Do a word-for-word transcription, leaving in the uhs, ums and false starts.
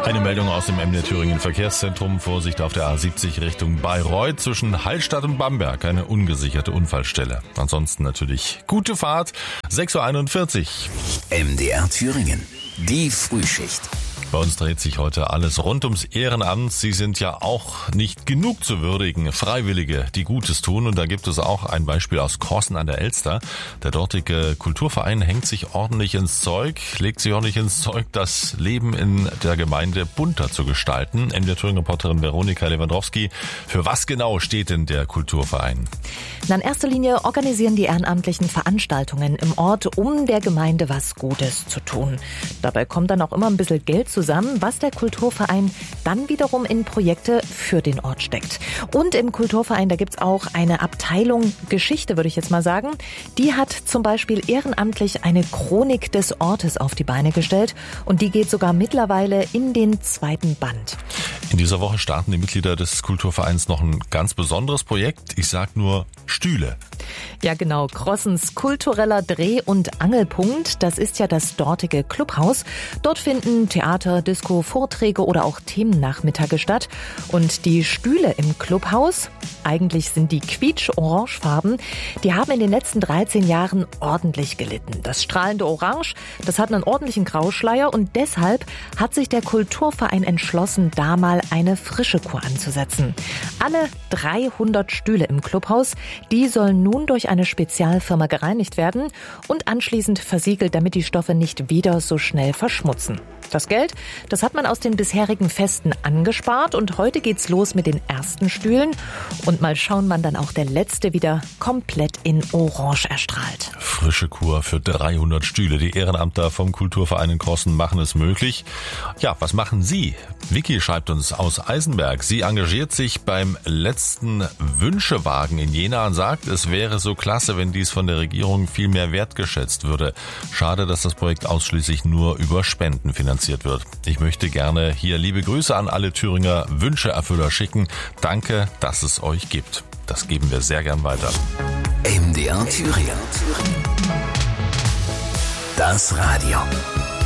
Eine Meldung aus dem M D R Thüringen Verkehrszentrum. Vorsicht auf der A siebzig Richtung Bayreuth zwischen Hallstatt und Bamberg. Eine ungesicherte Unfallstelle. Ansonsten natürlich gute Fahrt. sechs Uhr einundvierzig. M D R Thüringen. Die Frühschicht. Bei uns dreht sich heute alles rund ums Ehrenamt. Sie sind ja auch nicht genug zu würdigen. Freiwillige, die Gutes tun. Und da gibt es auch ein Beispiel aus Corsen an der Elster. Der dortige Kulturverein hängt sich ordentlich ins Zeug, legt sich ordentlich ins Zeug, das Leben in der Gemeinde bunter zu gestalten. M D R Thüringen-Reporterin Veronika Lewandowski. Für was genau steht denn der Kulturverein? Na, in erster Linie organisieren die Ehrenamtlichen Veranstaltungen im Ort, um der Gemeinde was Gutes zu tun. Dabei kommt dann auch immer ein bisschen Geld zusammen, was der Kulturverein dann wiederum in Projekte für den Ort steckt. Und im Kulturverein, da gibt's auch eine Abteilung Geschichte, würde ich jetzt mal sagen. Die hat zum Beispiel ehrenamtlich eine Chronik des Ortes auf die Beine gestellt und die geht sogar mittlerweile in den zweiten Band. In dieser Woche starten die Mitglieder des Kulturvereins noch ein ganz besonderes Projekt. Ich sag nur Stühle. Ja genau, Crossens kultureller Dreh- und Angelpunkt, das ist ja das dortige Clubhaus. Dort finden Theater, Disco, Vorträge oder auch Themennachmittage statt. Und die Stühle im Clubhaus, eigentlich sind die quietsch-orangefarben, die haben in den letzten dreizehn Jahren ordentlich gelitten. Das strahlende Orange, das hat einen ordentlichen Grauschleier und deshalb hat sich der Kulturverein entschlossen, da mal eine frische Kur anzusetzen. Alle dreihundert Stühle im Clubhaus, die sollen nun durch eine Spezialfirma gereinigt werden und anschließend versiegelt, damit die Stoffe nicht wieder so schnell verschmutzen. Das Geld, das hat man aus den bisherigen Festen angespart und heute geht's los mit den ersten Stühlen und mal schauen, wann dann auch der letzte wieder komplett in Orange erstrahlt. Frische Kur für dreihundert Stühle. Die Ehrenamter vom Kulturverein in Corsen machen es möglich. Ja, was machen Sie? Vicky schreibt uns aus Eisenberg. Sie engagiert sich beim letzten Wünschewagen in Jena und sagt, es wäre so klasse, wenn dies von der Regierung viel mehr wertgeschätzt würde. Schade, dass das Projekt ausschließlich nur über Spenden finanziert wird. Ich möchte gerne hier liebe Grüße an alle Thüringer Wünscheerfüller schicken. Danke, dass es euch gibt. Das geben wir sehr gern weiter. M D R Thüringen. Das Radio.